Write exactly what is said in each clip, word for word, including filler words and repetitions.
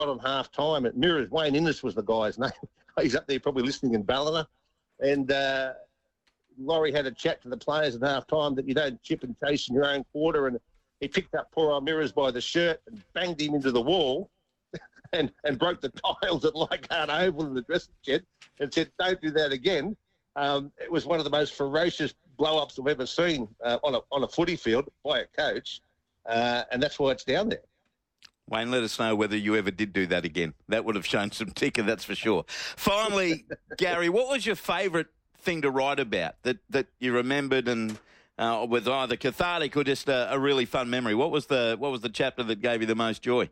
on half time at Mirrors. Wayne Innes was the guy's name. He's up there probably listening in Ballina. And uh, Laurie had a chat to the players at half time that you don't chip and chase in your own quarter. And he picked up poor old Mirrors by the shirt and banged him into the wall and, and broke the tiles at Leichhardt Oval in the dressing shed and said, don't do that again. Um, it was one of the most ferocious blow-ups I've ever seen uh, on, a, on a footy field by a coach. Uh, and that's why it's down there. Wayne, let us know whether you ever did do that again. That would have shown some ticker, that's for sure. Finally, Gary, what was your favourite thing to write about that, that you remembered and uh, was either cathartic or just a, a really fun memory? What was the what was the chapter that gave you the most joy?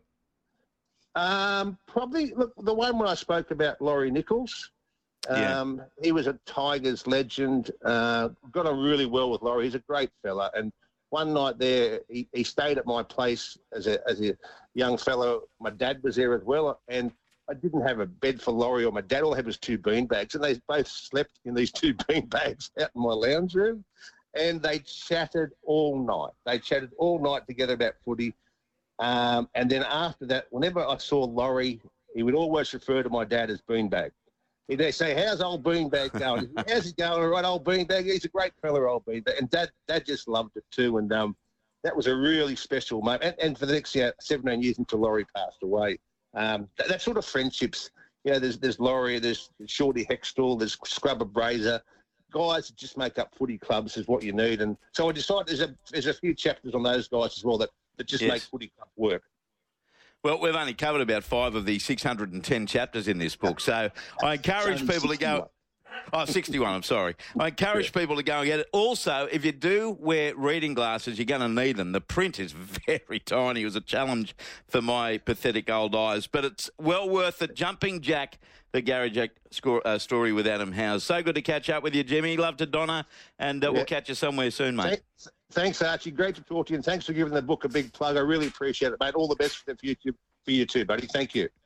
Um, probably, look, the one where I spoke about Laurie Nichols. Um, yeah. He was a Tigers legend. Uh, got on really well with Laurie. He's a great fella. And one night there, he, he stayed at my place as a as a young fellow. My dad was there as well, and I didn't have a bed for Laurie or my dad. All I had was two bean bags, and they both slept in these two bean bags out in my lounge room, and they chatted all night. They chatted all night together about footy, um, and then after that, whenever I saw Laurie, he would always refer to my dad as Beanbag. He'd say, how's old Beanbag going? How's he going? All right, old Beanbag. He's a great fella, old Beanbag. And Dad, Dad just loved it too. And um, that was a really special moment. And, and for the next you know, seventeen years until Laurie passed away, um, that, that sort of friendships, you know, there's there's Laurie, there's Shorty Hextall, there's Scrubber Brazier. Guys that just make up footy clubs is what you need. And so I decided there's a, there's a few chapters on those guys as well that, that just yes. make footy clubs work. Well, we've only covered about five of the six hundred ten chapters in this book, so I encourage people to go... Oh, sixty-one, I'm sorry. I encourage yeah. people to go and get it. Also, if you do wear reading glasses, you're going to need them. The print is very tiny. It was a challenge for my pathetic old eyes, but it's well worth it. Jumping Jack, the Gary Jack score, uh, story with Adam Howes. So good to catch up with you, Jimmy. Love to Donna, and uh, yeah. we'll catch you somewhere soon, mate. Thanks, Archie. Great to talk to you, and thanks for giving the book a big plug. I really appreciate it, mate. All the best for the future for you too, buddy. Thank you.